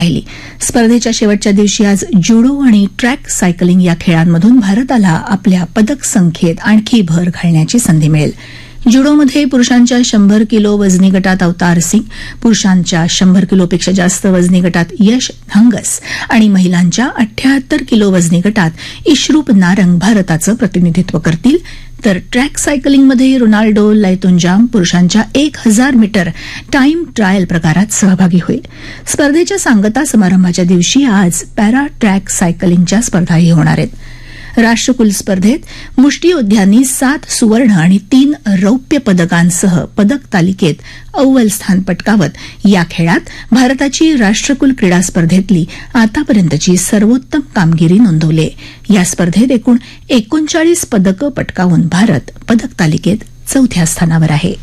राहिली. स्पर्धेच्या शेवटच्या दिवशी आज जुडो आणि ट्रॅक सायकलिंग या खेळांमधून भारताला आपल्या पदक संख्येत आणखी भर घालण्याची संधी मिळेल. जुडोमध्ये पुरुषांच्या 100 किलो वजनी गटात अवतार सिंग, पुरुषांच्या 100 किलोपेक्षा जास्त वजनी गटात यश धंगस आणि महिलांच्या 78 किलो वजनी गटात इशरूप नारंग भारताचं प्रतिनिधित्व करतील. तर ट्रॅक सायकलिंगमध्ये रोनाल्डो लैतुंजाम पुरुषांच्या 1000 मीटर टाईम ट्रायल प्रकारात सहभागी होईल. स्पर्धेच्या सांगता समारंभाच्या दिवशी आज पॅरा ट्रॅक सायकलिंगच्या स्पर्धाही होणार आहेत. राष्ट्रकुल स्पर्धेत मुष्टियोद्ध्यांनी 7 सुवर्ण आणि 3 रौप्य पदकांसह पदक तालिकेत अव्वल स्थान पटकावत या खेळात भारताची राष्ट्रकुल क्रीडा स्पर्धेतली आतापर्यंतची सर्वोत्तम कामगिरी नोंदवली. या स्पर्धेत एकूण 39 पदकं पटकावून भारत पदक तालिकेत 4थ्या स्थानावर आहे.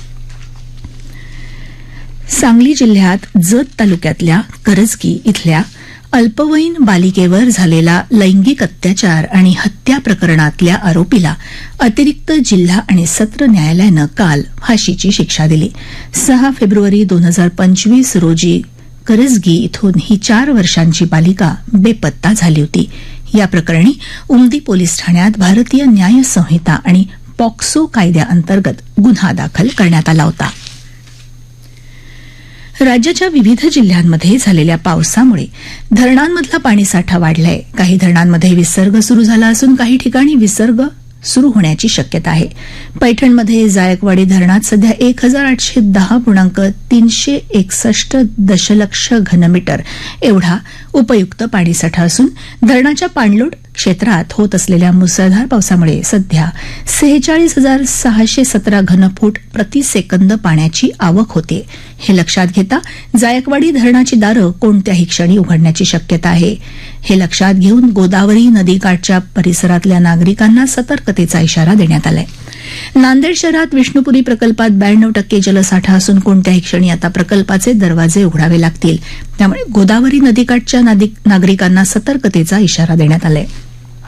सांगली जिल्ह्यात जत तालुक्यातल्या करजगी इथल्या अल्पवयीन बालिकेवर झालेला लैंगिक अत्याचार आणि हत्या प्रकरणातल्या आरोपीला अतिरिक्त जिल्हा आणि सत्र न्यायालयानं काल फाशीची शिक्षा दिली. 6 फेब्रुवारी 2025 रोजी करजगी इथून ही 4 वर्षांची बालिका बेपत्ता झाली होती. या प्रकरणी उमदी पोलीस ठाण्यात भारतीय न्याय संहिता आणि पॉक्सो कायद्याअंतर्गत गुन्हा दाखल करण्यात आला होता. राज्याच्या विविध जिल्ह्यांमध्ये झालेल्या पावसामुळे धरणांमधला पाणीसाठा वाढलाय. काही धरणांमध्ये विसर्ग सुरू झाला असून काही ठिकाणी विसर्ग सुरू होण्याची शक्यता आहे. पैठणमध्ये जायकवाडी धरणात सध्या 1810.361 दशलक्ष घनमीटर एवढा उपयुक्त पाणीसाठा असून धरणाच्या पाणलोट क्षेत्रात होत असलेल्या मुसळधार पावसामुळे सध्या 46,617 घनफूट प्रतिसेकंद पाण्याची आवक होते. हे लक्षात घेता जायकवाडी धरणाची दारं कोणत्याही क्षणी उघडण्याची शक्यता आहे. हे लक्षात घेऊन गोदावरी नदीकाठच्या परिसरातल्या नागरिकांना सतर्कतेचा इशारा देण्यात आला आहे. नांदेड शहरात विष्णुपुरी प्रकल्पात 92% जलसाठा असून कोणत्याही क्षणी आता प्रकल्पाचे दरवाजे उघडावे लागतील. त्यामुळे गोदावरी नदीकाठच्या नागरिकांना सतर्कतेचा इशारा देण्यात आला आहे.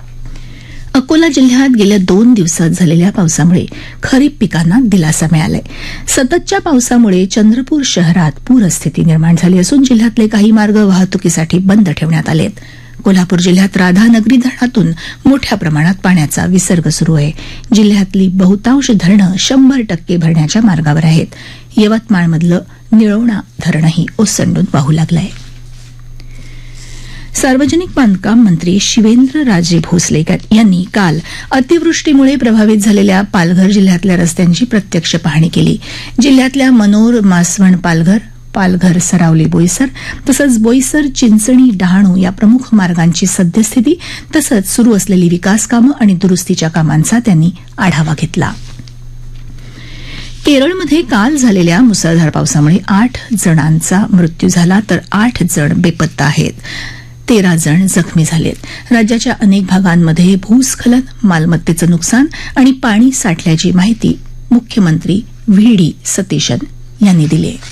अकोला जिल्ह्यात गेल्या 2 दिवसात झालेल्या पावसामुळे खरीप पिकांना दिलासा मिळालाय. सततच्या पावसामुळे चंद्रपूर शहरात पूरस्थिती निर्माण झाली असून जिल्ह्यातले काही मार्ग वाहतुकीसाठी बंद ठेवण्यात आले आहेत. कोल्हापूर जिल्ह्यात राधानगरी धरणातून मोठ्या प्रमाणात पाण्याचा विसर्ग सुरू आहे. जिल्ह्यातली बहुतांश धरणं 100% भरण्याच्या मार्गावर आहेत. यवतमाळमधलं निळवणा धरणही ओसंडून वाहू लागलं आहे. सार्वजनिक बांधकाम मंत्री शिवेंद्रराजे भोसले यांनी काल अतिवृष्टीमुळे प्रभावित झालेल्या पालघर जिल्ह्यातल्या रस्त्यांची प्रत्यक्ष पाहणी केली. जिल्ह्यातल्या मनोर मासवण पालघर सरावली बोईसर तसंच बोईसर चिंचणी डहाणू या प्रमुख मार्गांची सद्यस्थिती तसंच सुरू असलेली विकास कामं आणि दुरुस्तीच्या कामांचा त्यांनी आढावा घेतला. केरळमध्ये काल झालेल्या मुसळधार पावसामुळे 8 जणांचा मृत्यू झाला तर 8 जण बेपत्ता आहेत. 13 जण जखमी झालेत. राज्याच्या अनेक भागांमध्ये भूस्खलन, मालमत्तेचं नुकसान आणि पाणी साठल्याची माहिती मुख्यमंत्री व्ही.डी. सतीशन यांनी दिली आहे.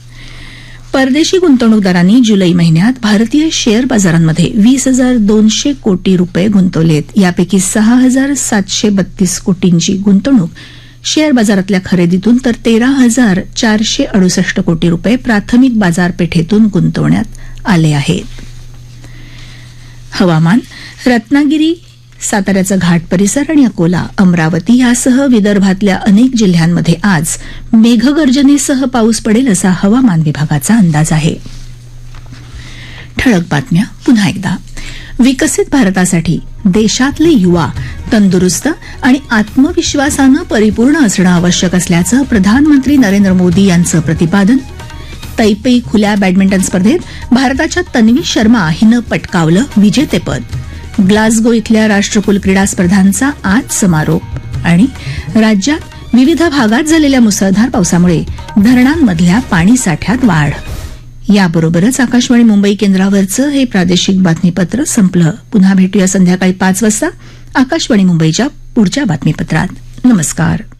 परदेशी गुंतवणूकदारांनी जुलै महिन्यात भारतीय शेअर बाजारांमध्ये 20,200 कोटी रुपये गुंतवलेत. यापैकी 6,732 कोटींची गुंतवणूक शेअर बाजारातल्या खरेदीतून तर 13,468 कोटी रुपये प्राथमिक बाजारपेठेतून गुंतवण्यात आले आहेत. हवामान. रत्नागिरी, साताऱ्याचा घाट परिसर आणि अकोला, अमरावती यासह विदर्भातल्या अनेक जिल्ह्यांमध्ये आज मेघगर्जनेसह पाऊस पडेल असा हवामान विभागाचा अंदाज आहे. ठळक बातम्या पुन्हा एकदा. विकसित भारतासाठी देशातले युवा तंदुरुस्त आणि आत्मविश्वासानं परिपूर्ण असणं आवश्यक असल्याचं प्रधानमंत्री नरेंद्र मोदी यांचं प्रतिपादन. तैपेई खुल्या बॅडमिंटन स्पर्धेत भारताच्या तन्वी शर्मा हिनं पटकावलं विजेतेपद. ग्लासगो इथल्या राष्ट्रकुल क्रीडा स्पर्धांचा आज समारोप. आणि राज्यात विविध भागात झालेल्या मुसळधार पावसामुळे धरणांमधल्या पाणीसाठ्यात वाढ. याबरोबरच आकाशवाणी मुंबई केंद्रावरचं हे प्रादेशिक बातमीपत्र संपलं. पुन्हा भेटूया संध्याकाळी 5 वाजता आकाशवाणी मुंबईच्या पुढच्या बातमीपत्रात. नमस्कार.